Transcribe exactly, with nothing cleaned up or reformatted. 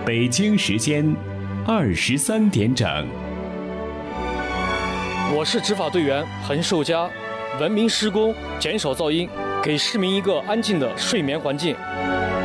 北京时间二十三点整。 我是执法队员彭寿佳，文明施工，减少噪音，给市民一个安静的睡眠环境。